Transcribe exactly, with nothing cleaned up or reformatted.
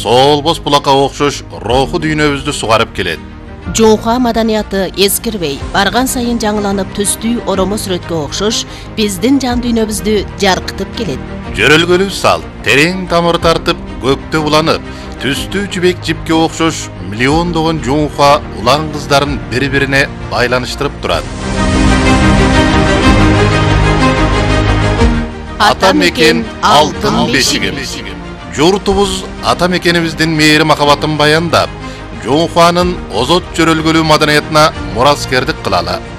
Солбос булакка окшош руху дүйнөбүздү сугарып келет. Жоңха маданияты эскирбей, барган сайын жаңыланып түстүү оромо сүрөткө окшош биздин жан дүйнөбүздү жаркытып келет. Жөрөлгөлүү салт терең тамыр тартып, көктө уланып, түстүү жибек жипке окшош миллиондогон жоңха улан кыздарын бири-бирине байланыштырып турат. Ата мекен алтын бешигим. Журтубуз ата мекенибиздин мээри махабатын баяндап, жоңханын озот жөрөлгөлүү маданиятына мураскердик кылалы.